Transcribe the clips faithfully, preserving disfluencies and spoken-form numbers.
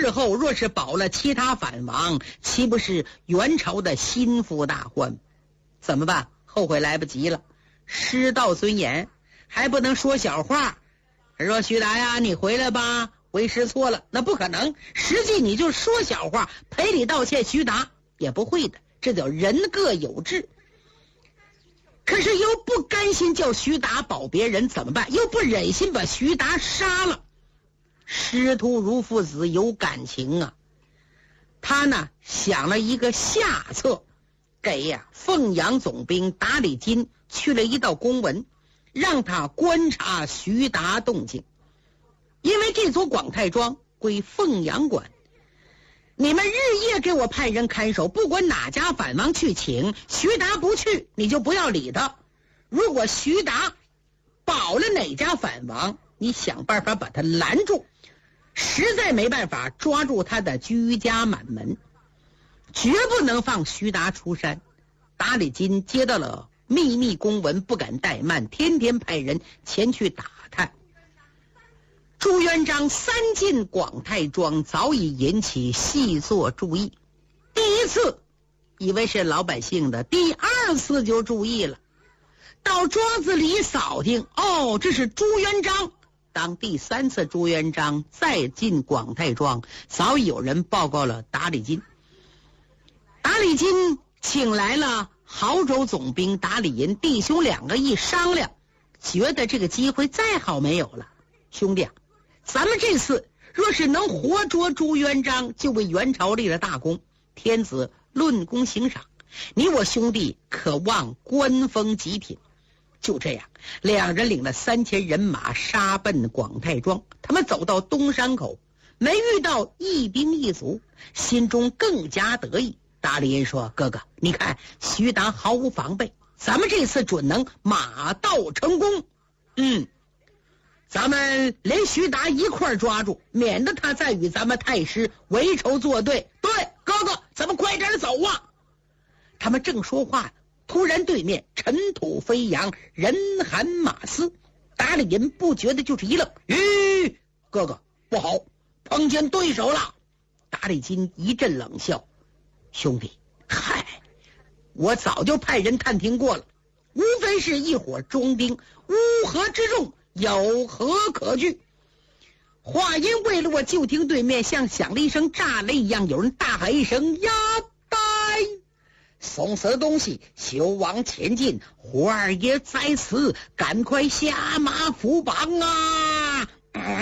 日后若是保了其他反王，岂不是元朝的心腹大患？怎么办？后悔来不及了，师道尊严，还不能说小话。说徐达呀，你回来吧，为师错了，那不可能。实际你就说小话，赔礼道歉，徐达也不会的，这叫人各有志。可是又不甘心叫徐达保别人，怎么办？又不忍心把徐达杀了。师徒如父子，有感情啊。他呢想了一个下策，给呀、啊、凤阳总兵达里金去了一道公文，让他观察徐达动静。因为这座广泰庄归凤阳管，你们日夜给我派人看守，不管哪家反王去请，徐达不去，你就不要理他。如果徐达保了哪家反王，你想办法把他拦住，实在没办法，抓住他的居家满门，绝不能放徐达出山。达里金接到了秘密公文，不敢怠慢，天天派人前去打探。朱元璋三进广泰庄，早已引起细作注意。第一次以为是老百姓的，第二次就注意了。到庄子里扫听，哦，这是朱元璋。当第三次朱元璋再进广泰庄，早已有人报告了达里金。达里金请来了濠州总兵达里银，弟兄两个一商量，觉得这个机会再好没有了。兄弟啊，咱们这次若是能活捉朱元璋，就为元朝立了大功，天子论功行赏，你我兄弟可望官封极品。就这样，两人领了三千人马杀奔广泰庄。他们走到东山口，没遇到一兵一卒，心中更加得意。达里银说：“哥哥，你看徐达毫无防备，咱们这次准能马到成功。嗯，咱们连徐达一块抓住，免得他再与咱们太师为仇作对。对，哥哥，咱们快点走啊！”他们正说话，突然对面尘土飞扬，人喊马嘶。达里银不觉得就是一愣：“吁，哥哥，不好，碰见对手了！”达里金一阵冷笑：“兄弟，嗨，我早就派人探听过了，无非是一伙庄兵，乌合之众，有何可惧？”话音未落，就听对面像响了一声炸雷一样，有人大喊一声：“呀呆！送死的东西，休往前进，花儿也在此，赶快下马伏绑啊！”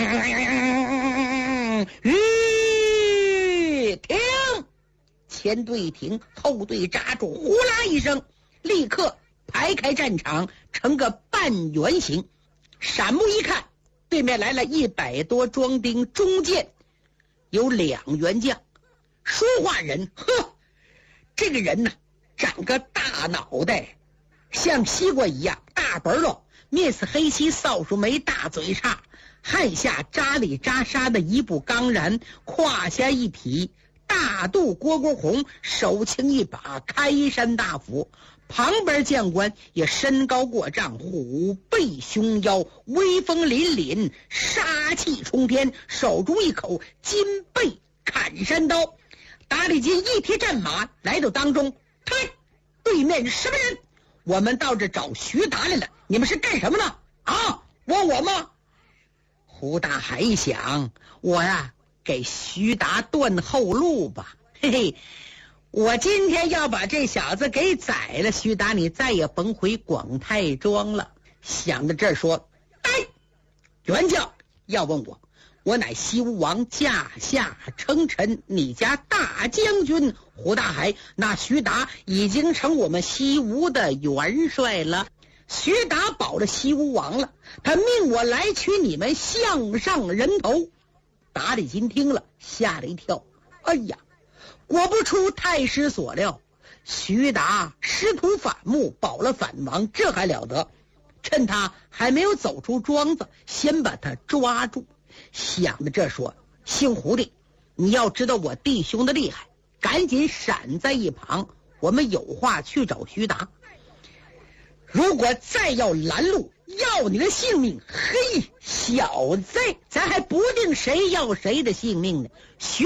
嗯，吁，停！前队停，后队扎住，呼啦一声，立刻排开战场，成个半圆形。闪目一看，对面来了一百多庄丁，中间有两员将。说话人，呵，这个人呢，长个大脑袋，像西瓜一样大本肉，面似黑漆，扫帚眉，大嘴叉，汗下扎里扎沙的一步刚然，胯下一匹大肚蝈蝈红，手擎一把开山大斧。旁边将官也身高过丈，虎背熊腰，威风凛凛，杀气冲天，手中一口金背砍山刀。达里金一提战马来到当中，嘿，对面什么人？我们到这找徐达来了，你们是干什么呢？啊，问我吗？胡大海一想，我呀给徐达断后路吧，嘿嘿，我今天要把这小子给宰了，徐达你再也甭回广泰庄了。想到这儿说：“哎，元将要问我，我乃西吴王驾下称臣，你家大将军胡大海，那徐达已经成我们西吴的元帅了。徐达保了西吴王了，他命我来取你们项上人头。”达里金听了吓了一跳，哎呀，果不出太师所料，徐达师徒反目，保了反王，这还了得？趁他还没有走出庄子，先把他抓住。想着这说：“姓胡的，你要知道我弟兄的厉害，赶紧闪在一旁，我们有话去找徐达。如果再要拦路，要你的性命，嘿，小子，咱还不定谁要谁的性命呢。”徐